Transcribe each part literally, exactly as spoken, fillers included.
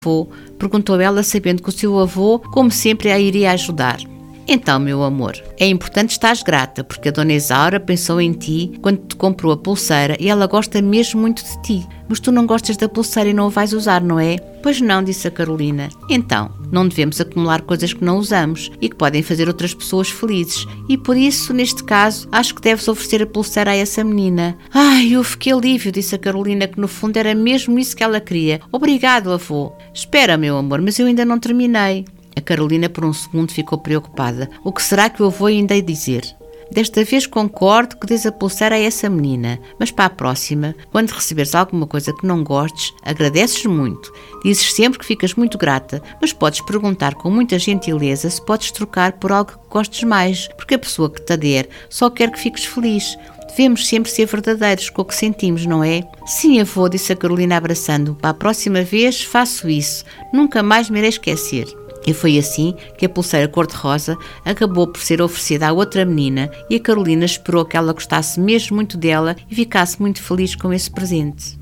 avô? Perguntou ela, sabendo que o seu avô, como sempre, a iria ajudar. Então, meu amor, é importante estares grata, porque a dona Isaura pensou em ti quando te comprou a pulseira e ela gosta mesmo muito de ti. Mas tu não gostas da pulseira e não a vais usar, não é? Pois não, disse a Carolina. Então, não devemos acumular coisas que não usamos e que podem fazer outras pessoas felizes. E por isso, neste caso, acho que deves oferecer a pulseira a essa menina. Ai, eu fiquei alívio, disse a Carolina, que no fundo era mesmo isso que ela queria. Obrigado, avô. Espera, meu amor, mas eu ainda não terminei. A Carolina por um segundo ficou preocupada. O que será que o avô ainda ia dizer? Desta vez concordo que dês a pulseira a essa menina, mas para a próxima, quando receberes alguma coisa que não gostes, agradeces muito. Dizes sempre que ficas muito grata, mas podes perguntar com muita gentileza se podes trocar por algo que gostes mais, porque a pessoa que te a der só quer que fiques feliz. Devemos sempre ser verdadeiros com o que sentimos, não é? Sim, avô, disse a Carolina abraçando-o. Para a próxima vez faço isso. Nunca mais me irei esquecer. E foi assim que a pulseira cor-de-rosa acabou por ser oferecida à outra menina e a Carolina esperou que ela gostasse mesmo muito dela e ficasse muito feliz com esse presente.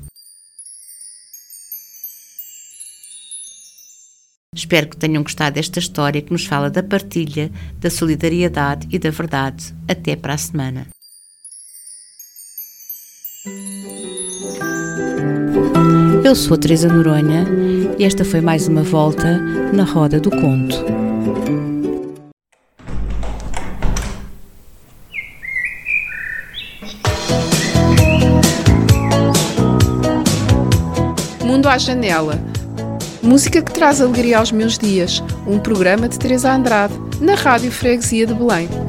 Espero que tenham gostado desta história que nos fala da partilha, da solidariedade e da verdade. Até para a semana. Eu sou a Teresa Noronha e esta foi mais uma volta na Roda do Conto. Mundo à Janela. Música que traz alegria aos meus dias. Um programa de Teresa Andrade, na Rádio Freguesia de Belém.